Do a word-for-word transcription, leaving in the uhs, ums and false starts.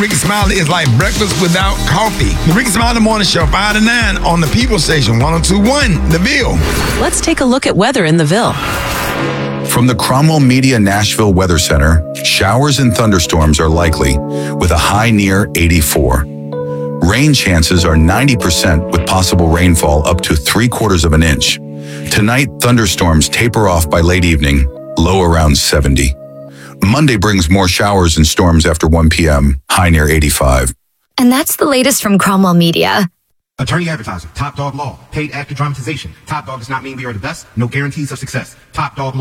Ricky Smiley is like breakfast without coffee. The Ricky Smiley Morning Show, five to nine on the People Station, one oh two point one, The Ville. Let's take a look at weather in the Ville. From the Cromwell Media Nashville Weather Center, showers and thunderstorms are likely, with a high near eighty-four. Rain chances are ninety percent with possible rainfall up to three quarters of an inch. Tonight, thunderstorms taper off by late evening, low around seventy. Monday brings more showers and storms after one p.m., high near eighty-five. And that's the latest from Cromwell Media. Attorney Advertiser, Top Dog Law, paid actor dramatization. Top Dog does not mean we are the best. No guarantees of success. Top Dog Law.